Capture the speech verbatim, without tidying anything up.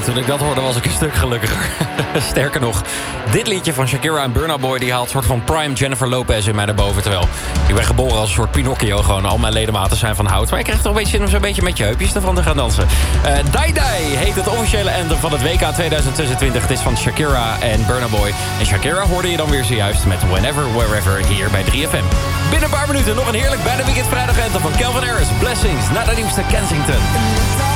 toen ik dat hoorde was ik een stuk gelukkiger. Sterker nog, dit liedje van Shakira en Burna Boy... die haalt een soort van prime Jennifer Lopez in mij naar boven. Terwijl ik ben geboren als een soort Pinocchio. Gewoon al mijn ledematen zijn van hout. Maar ik krijg toch een beetje zin om zo'n beetje met je heupjes ervan te gaan dansen. Uh, Dai Dai heet het officiële anthem van het W K tweeduizend zesentwintig. Het is van Shakira en Burna Boy. En Shakira hoorde je dan weer zojuist met Whenever, Wherever hier bij drie F M. Binnen een paar minuten nog een heerlijk bijna weekend vrijdag anthem van Calvin Harris. Blessings, naar de nieuwste Kensington.